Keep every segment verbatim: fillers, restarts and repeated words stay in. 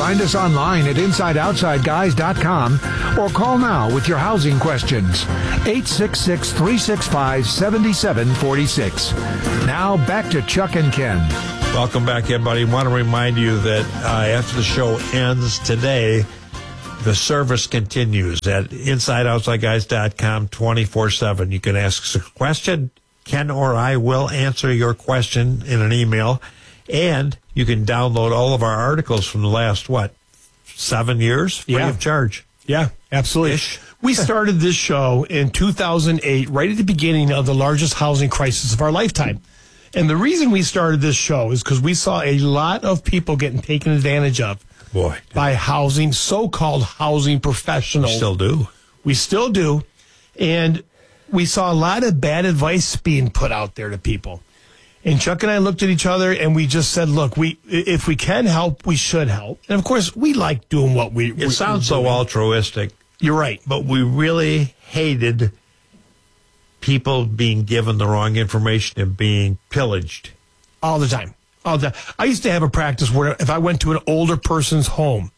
Find us online at inside outside guys dot com or call now with your housing questions. eight six six, three six five, seven seven four six. Now back to Chuck and Ken. Welcome back, everybody. I want to remind you that uh, after the show ends today, the service continues at inside outside guys dot com twenty-four seven. You can ask us a question. Ken or I will answer your question in an email. And you can download all of our articles from the last, what, seven years? Free Yeah. of charge. Yeah, absolutely. Ish. We started this show in two thousand eight, right at the beginning of the largest housing crisis of our lifetime. And the reason we started this show is because we saw a lot of people getting taken advantage of Boy. by housing, so-called housing professionals. We still do. We still do. And we saw a lot of bad advice being put out there to people. And Chuck and I looked at each other and we just said, look, we if we can help, we should help. And of course, we like doing what we It sounds so altruistic. You're right. But we really hated people being given the wrong information and being pillaged. All the time. All the time. I used to have a practice where if I went to an older person's home,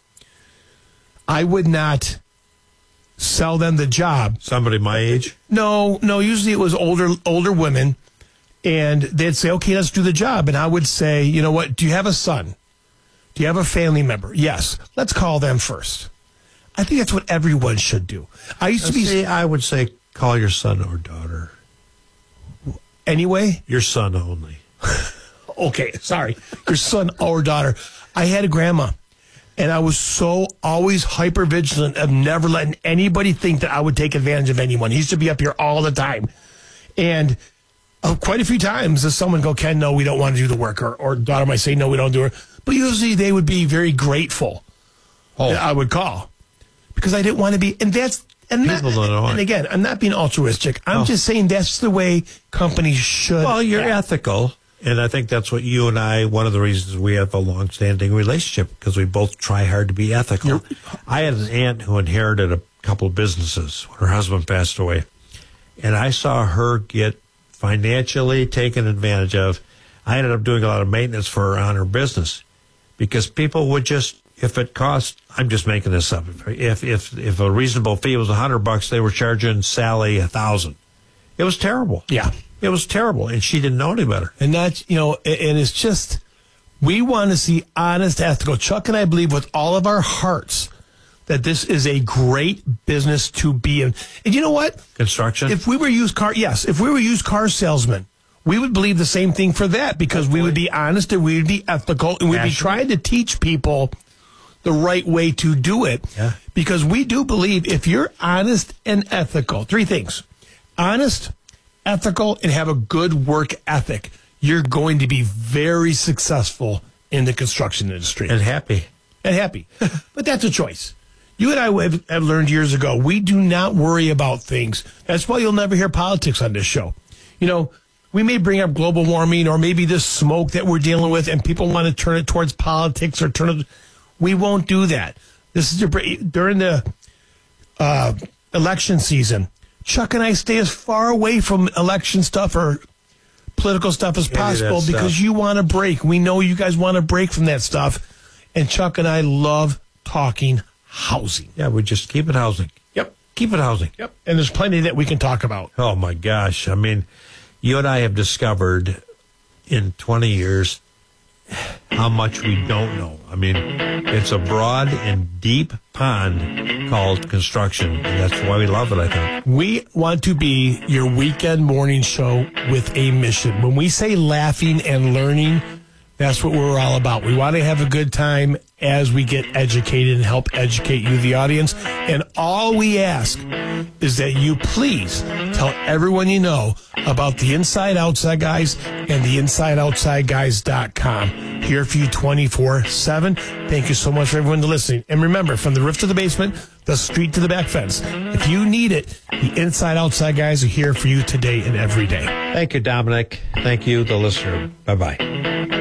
I would not sell them the job. Somebody my age? No, no, usually it was older older women. And they'd say, okay, let's do the job. And I would say, you know what? Do you have a son? Do you have a family member? Yes. Let's call them first. I think that's what everyone should do. I used to be. See, I would say call your son or daughter. Anyway? Your son only. Okay, sorry. Your son or daughter. I had a grandma, and I was so always hyper vigilant of never letting anybody think that I would take advantage of anyone. He used to be up here all the time. And uh, quite a few times, does someone go, Ken, no, we don't want to do the work, or, or daughter might say, no, we don't do it. But usually they would be very grateful Oh. that I would call because I didn't want to be, and that's, and, not, People don't know and it. again, I'm not being altruistic. I'm Oh. just saying that's the way companies should. Well, you're act. ethical, and I think that's what you and I, one of the reasons we have a long-standing relationship, because we both try hard to be ethical. You're- I had an aunt who inherited a couple of businesses when her husband passed away, and I saw her get financially taken advantage of. I ended up doing a lot of maintenance for her on her business because people would just, if it cost, I'm just making this up, if if if a reasonable fee was a hundred bucks, they were charging Sally a thousand. It was terrible. Yeah. It was terrible, and she didn't know any better. And that's, you know, and it's just, we want to see honest, ethical. Chuck and I believe with all of our hearts that this is a great business to be in. And you know what? Construction? If we were used car, yes, if we were used car salesmen, we would believe the same thing for that because we would be honest and we would be ethical and we'd be Passionate. trying to teach people the right way to do it. Yeah. Because we do believe if you're honest and ethical, three things: honest, ethical, and have a good work ethic, you're going to be very successful in the construction industry. and happy. And happy. But that's a choice. You and I have, have learned years ago, we do not worry about things. That's why you'll never hear politics on this show. You know, we may bring up global warming or maybe this smoke that we're dealing with and people want to turn it towards politics or turn it. We won't do that. This is during the uh, election season. Chuck and I stay as far away from election stuff or political stuff as Any of that possible because stuff. you want to break. We know you guys want to break from that stuff. And Chuck and I love talking housing. Yeah, we just keep it housing. Yep. Keep it housing. Yep. And there's plenty that we can talk about. Oh, my gosh. I mean, you and I have discovered in twenty years how much we don't know. I mean, it's a broad and deep pond called construction, and that's why we love it, I think. We want to be your weekend morning show with a mission. When we say laughing and learning, that's what we're all about. We want to have a good time as we get educated and help educate you, the audience. And all we ask is that you please tell everyone you know about the Inside Outside Guys and the inside outside guys dot com. Here for you twenty-four seven. Thank you so much for everyone listening. And remember, from the roof to the basement, the street to the back fence, if you need it, the Inside Outside Guys are here for you today and every day. Thank you, Dominic. Thank you, the listener. Bye-bye.